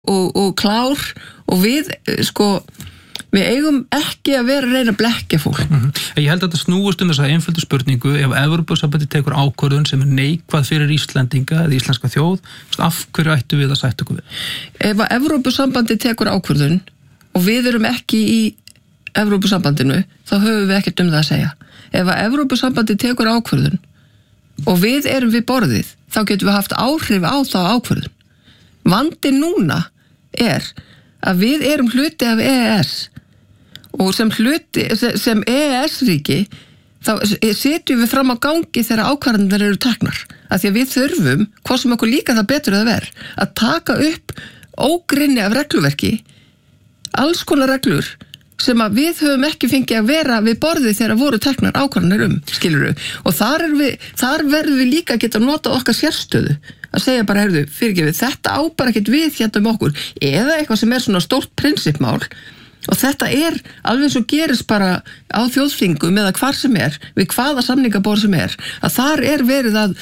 og klár og við eigum ekki að vera að reyna að blekkja fólk. Ég held að þetta snúist þessa einföldu spurningu ef Evrópusambandið tekur ákvörðun sem neikvæð fyrir Íslendinga eða íslenska þjóð, af hverju ættu við að sætta okkur við? Ef að Evrópusambandið tekur ákvörðun og við erum ekki í Evrópusambandinu, þá höfum við ekkert það að segja. Ef að Evrópusambandið tekur ákvörðun og við erum við borðið, þá getum við haft áhrif á þá ákvörðun. Vandinn núna að við erum hluti af EES og sem EES-ríki þá setjum við fram á gangi þegar ákvarðanir eru teknar. Af því að við þurfum, hvað sem okkur líka það betur að vera, að taka upp ógrynni af regluverki, alls konar reglur sem að við höfum ekki fengið að vera við borðið þegar voru teknar ákvarðanir skilurðu. Og þar verðum við líka að geta nota okkar sérstöðu að segja bara, fyrirgefið, þetta á bara ekkert við hérna okkur, eða eitthvað sem svona stórt prinsippmál, og þetta alveg eins og gerist bara á þjóðþingum eða hvar sem við hvaða samningaborð sem að þar verið að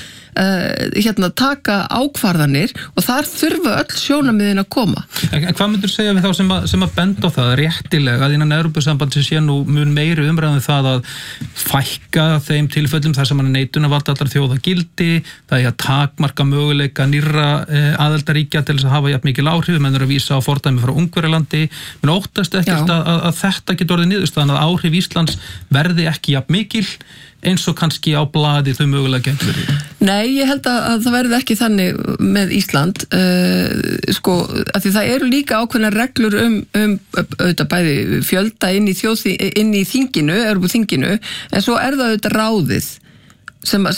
taka ákvarðanir og þar þurfa öll sjónarmiðin að koma. En hvað myndir segja við þá sem að benda á það réttilega að innan Evrópusambandsins sé nú mun meiri umræðum það að fækka þeim tilfellum þar sem neitunarvald allar þjóða gildi, það að takmarka möguleika nýrra aðildarríkja til þess að hafa jafn mikil áhrif, menn að vísa á fordæmi frá Ungverjalandi, menn óttast ekkert að þetta getur orðið niðurstaðan að áhrif Íslands verði ekki jafn mikil eins og kannski á blaði þau mögulega getur verið? Nei, ég held að það verði ekki þannig með Ísland, af því það eru líka ákveðnar reglur auðvitað bæði fjölda inn í þinginu, Evrópuþinginu, en svo það auðvitað ráðið sem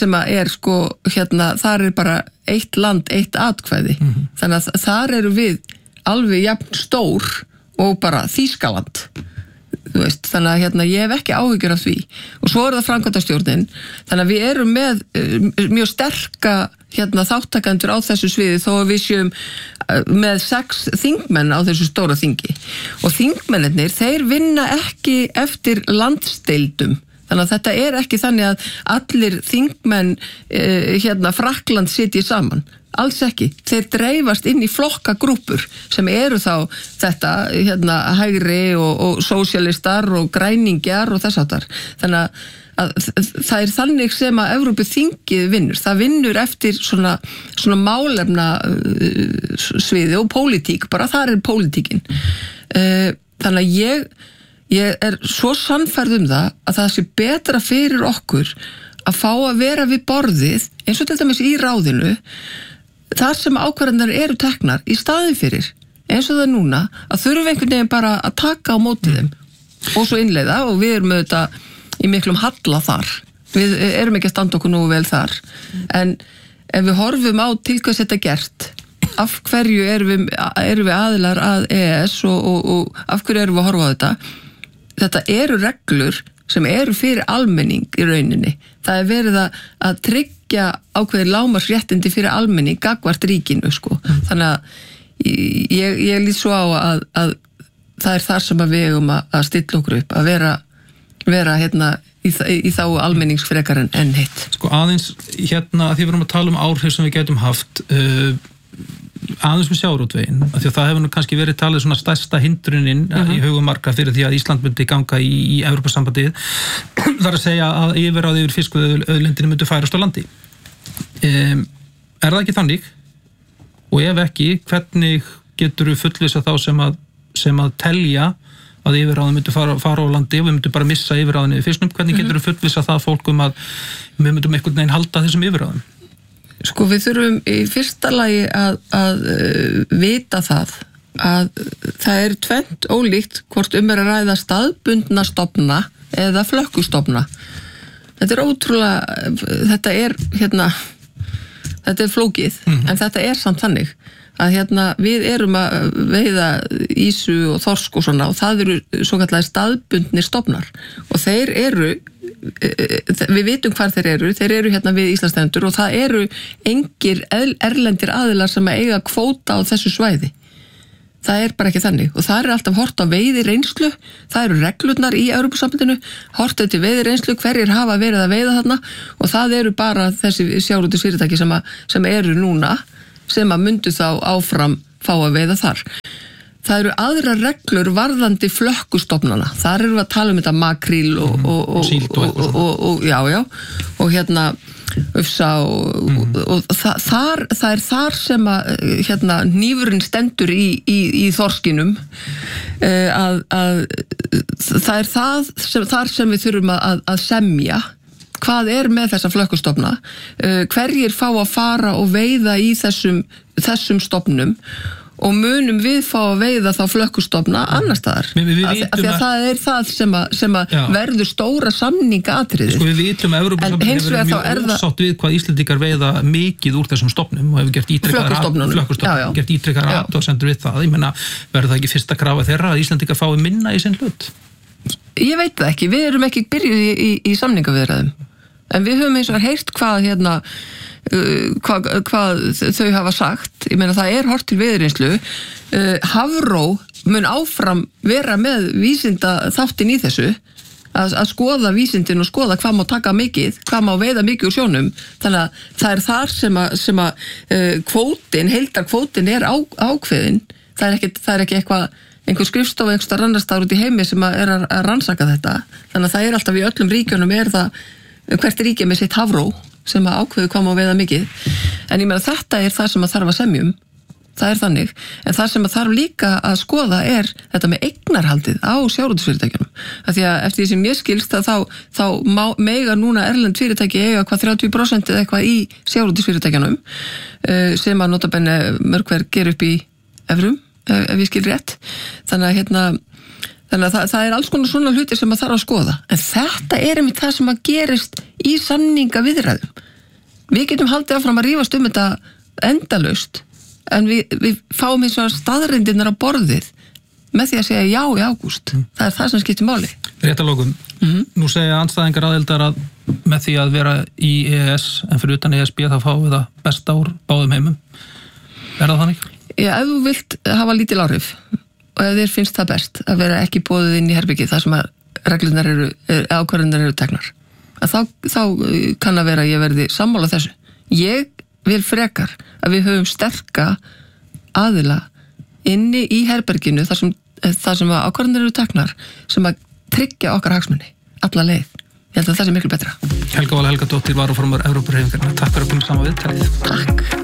þar bara eitt land, eitt atkvæði. Þannig að þar eru við alveg jafn stór og bara Þýskaland. Þannig að ég hef ekki áhyggjur af því. Og svo það framkvæmdastjórnin, þannig að við erum með mjög sterka þáttakendur á þessu sviði þó að við séum með 6 þingmenn á þessu stóra þingi. Og þingmennirnir, þeir vinna ekki eftir landsdeildum. Þannig að þetta ekki þannig að allir þingmenn Frakkland sitji saman. Alls ekki. Þeir dreifast inn í flokkagrúpur sem eru þá þetta hægri og sósíalistar og græningjar og þess áttar. Þannig að það þannig sem að Evrópuþingið vinnur. Það vinnur eftir svona málefna sviði og pólitík, bara þar pólitíkin. Þannig að ég svo sannfærð það að það sé betra fyrir okkur að fá að vera við borðið, eins og til dæmis í ráðinu, þar sem ákvarðanir eru teknar í staðin fyrir, eins og það núna, að þurfum einhvern veginn bara að taka á móti þeim og svo innleiða, og við erum auðvitað í miklum halla þar. Við erum ekki að standa okkur nógu vel þar. En ef við horfum á til hvers þetta gert, af hverju erum við aðilar að EES og af hverju erum við að horfa á þetta? Þetta eru reglur sem eru fyrir almenning í rauninni. Það verið að tryggja ákveðin lágmarksréttindi fyrir almenning gagnvart ríkinu, Þannig að ég lít svo á að það þar sem að við eigum að stilla okkur upp, að vera í þá almenningsfrekar en hitt. Aðeins að því við erum að tala áhrif sem við getum haft aðeins með sjávarútveginn, af því að það hefur nú kannski verið talið svona stærsta hindrunin í hugum margra fyrir því að Ísland myndi ganga í Evrópusambandið, þar að segja að yfirráð yfir fiskveiðiauðlindinni myndi færast á landi. Það ekki þannig? Og ef ekki, hvernig getur við fullvissa þá sem að telja að yfirráðin myndi fara á landi og við myndum bara missa yfirráðin yfir fisknum? Hvernig getur við fullvissa það fólkum að við myndum einhvern veginn halda þessum yfirráðum? Við þurfum í fyrsta lagi að vita það að það tvennt ólíkt hvort að ræða staðbundna stofna eða flökkustofna. Þetta ótrúlega, þetta flókið, en þetta samt þannig að við erum að veiða ýsu og þorsk og svona, og það eru svo kallar staðbundnir stofnar, og þeir eru, við vitum hvar þeir eru við Íslandsstrendur, og það eru engir erlendir aðilar sem að eiga kvóta á þessu svæði. Það bara ekki þannig, og það alltaf hort á veiðireynslu, það eru reglurnar í Evrópusambandinu, hort til veiðireynslu, hverjir hafa verið að veiða þarna, og það eru bara þessi sjávarútvegsfyrirtæki sem eru núna, sem að myndu þá áfram fá að veiða þar. Það eru aðra reglur varðandi flökkustofnana. Þar eru við að tala um þetta makríl og og hérna ufsa og það er þar sem að hnífurinn stendur í þorskinum að það er þar sem við þurfum að semja hvað er með þessa flökkustofna, hverjir fá að fara og veiða í þessum stofnum og munum við fá að veiða þá flökkustofna annar staðar. Af því að það er það sem að verður stóra samningaatriði. Sko við vitum að Evrópusambandið hefur verið mjög ósátt við hvað Íslendingar veiða mikið úr þessum stofnum og hefur gert ítrekkaðar athugasemdir við það. Ég meina, verður það ekki fyrsta krafa þeirra að Íslendingar fái minna í sinn hlut? Ég veit það ekki. Við erum ekki byrjuð í samningaviðræðum. En við höfum eins og heyrt hvað þau hafa sagt. Ég meina það er hort til viðreynslu. Hafró mun áfram vera með vísinda þáttin í þessu að skoða vísindin og skoða hvað má taka mikið, hvað má veiða mikið úr sjónum. Þannig að það er þar sem að heildarkvótin er ákveðin. Það er ekki einhver skrifstofa einhver annarstaðar út í heimi sem er að rannsaka þetta. Þannig að það er alltaf í öllum ríkjunum hvert ríki með sitt hafró sem að ákveðu hvað má veiða mikið. En ég meina þetta er það sem að þarf að semjum. Það er þannig. En það sem að þarf líka að skoða er þetta með eignarhaldið á sjávarútvegsfyrirtækjunum. Af því að eftir því sem ég skilst að þá mega núna erlend fyrirtæki eiga hvað 30% eða eitthvað í sjávarútvegsfyrirtækjunum sem að notabenni mörg hver ger upp í evrum, ef ég skil rétt. Þannig að það er alls konar svona hlutir sem að þarf að skoða. En þetta er einmitt það sem að gerist í samningaviðræðum. Við getum haldið áfram að rífast þetta endalaust, en við fáum eins og staðreyndirnar á borðið með því að segja já í ágúst. Það er það sem skiptir máli. Rétt að lokum. Nú segja andstæðingar aðildar að með því að vera í EES en fyrir utan ESB þá fáum við það besta úr báðum heimum. Er það þannig? Já, ef þú vilt hafa lítil áhrif og ef þér finnst það best að vera ekki boðið inn í herbergið þar sem að reglurnar ákvarðanirnar eru teknar, að þá kann að vera að ég verði sammála þessu. Ég vil frekar að við höfum sterka aðila inni í herberginu þar sem að ákvarðanir eru teknar sem að tryggja okkar hagsmuni alla leið. Ég held að það sé miklu betra. Helga Vala Helgadóttir, varaformaður Evrópuhreyfingarinnar. Takk fyrir að koma saman við. Takk.